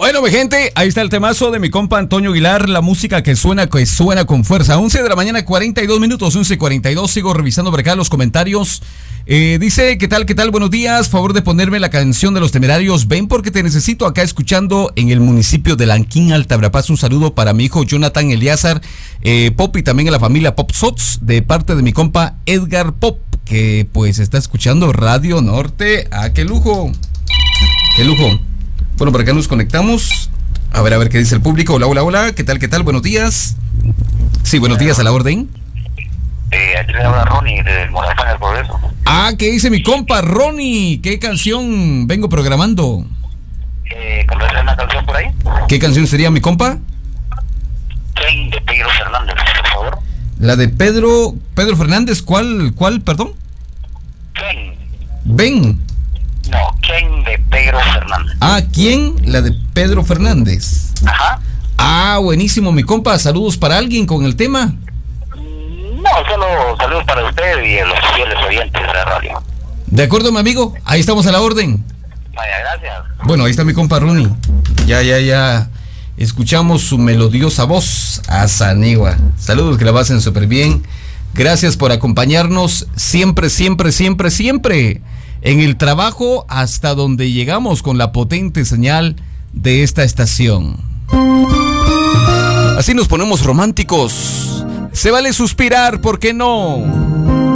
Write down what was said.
Bueno, mi gente, ahí está el temazo de mi compa Antonio Aguilar, la música que suena con fuerza. 11 de la mañana, 42 minutos, 11:42. Sigo revisando por acá los comentarios. Dice, ¿qué tal? Buenos días. Favor de ponerme la canción de Los Temerarios. Ven porque te necesito acá escuchando en el municipio de Lanquín, Alta Verapaz. Un saludo para mi hijo Jonathan Eliazar Pop y también a la familia Pop Sots de parte de mi compa Edgar Pop, que pues está escuchando Radio Norte. ¡Ah, qué lujo! ¡Qué lujo! Bueno, por acá nos conectamos. A ver qué dice el público. Hola. ¿Qué tal? Buenos días. Sí, buenos días, a la orden. Aquí le habla Ronnie de Morazán del Progreso. Ah, ¿qué dice mi compa Ronnie? ¿Qué canción vengo programando? ¿Conoces una canción por ahí? ¿Qué canción sería, mi compa? Ken de Pedro Fernández, por favor. La de Pedro Fernández. ¿Cuál, perdón? Ken. Ven. No, Ken de Pedro Fernández. Ah, ¿quién? La de Pedro Fernández. Ajá. Ah, buenísimo, mi compa. Saludos para alguien con el tema. No, solo saludos para usted y a los fieles oyentes de la radio. De acuerdo, mi amigo. Ahí estamos a la orden. Vaya, gracias. Bueno, ahí está mi compa Ronnie. Ya. Escuchamos su melodiosa voz a Sanigua. Saludos, que la pasen súper bien. Gracias por acompañarnos siempre. En el trabajo hasta donde llegamos con la potente señal de esta estación. Así nos ponemos románticos. Se vale suspirar, ¿por qué no?